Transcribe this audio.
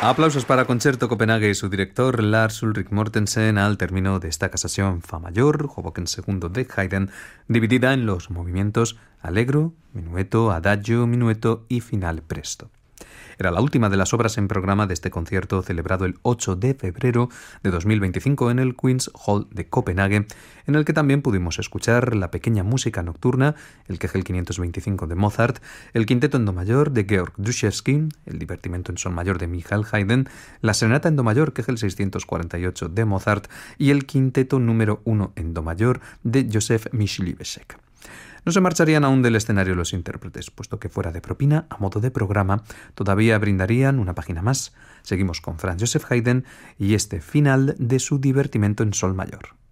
Aplausos para Concerto Copenhague y su director Lars Ulrik Mortensen al término de esta casación Fa mayor, Hoboken II de Haydn, dividida en los movimientos Allegro, Minueto, Adagio, Minueto y Final Presto. Era la última de las obras en programa de este concierto celebrado el 8 de febrero de 2025 en el Queen's Hall de Copenhague, en el que también pudimos escuchar la pequeña música nocturna, el Kegel 525 de Mozart, el quinteto en do mayor de Georg Duschewski, el divertimento en sol mayor de Michael Haydn, la serenata en do mayor Kegel 648 de Mozart y el quinteto número 1 en do mayor de Joseph Myslibezek. No se marcharían aún del escenario los intérpretes, puesto que fuera de propina, a modo de programa, todavía brindarían una página más. Seguimos con Franz Joseph Haydn y este final de su divertimento en sol mayor.